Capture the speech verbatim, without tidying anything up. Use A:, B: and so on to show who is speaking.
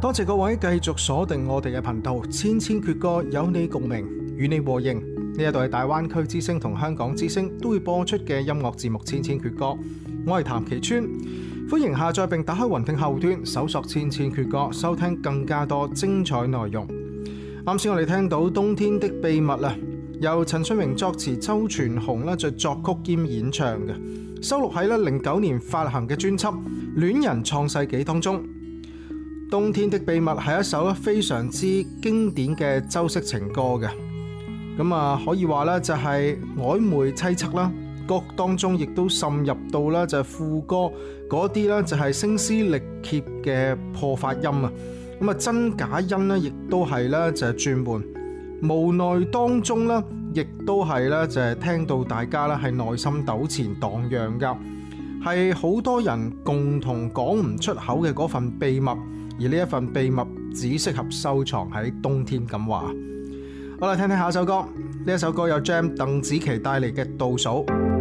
A: 多謝各位繼續鎖定我哋嘅頻道，千千闕歌有你共鳴，與你和應。呢一度係大灣區之聲同香港之聲都會播出嘅音樂節目《千千闕歌》，我係譚其川，歡迎下載並打開雲聽後端，搜索《千千闕歌》，收聽更加多精彩內容。啱先我哋聽到《冬天的秘密》啦，由陳翠明作詞，周傳雄咧就作曲兼演唱嘅，收錄喺咧零九年發行嘅專輯《戀人創世紀》當中。《冬天的秘密》係一首非常之經典嘅周式情歌嘅。咁啊，可以話咧就係曖昧淒惻啦，歌當中亦都滲入到咧就係副歌嗰啲咧就係聲嘶力竭嘅破發音啊，咁啊真假音咧亦都係咧就係轉換，無奈當中咧亦都係咧就係聽到大家咧係內心糾纏蕩漾噶，係好多人共同講唔出口嘅嗰份秘密，而呢一份秘密只適合收藏喺冬天咁話。好啦，聽聽下一首歌，呢一首歌有 Jam 鄧紫棋帶嚟嘅倒數。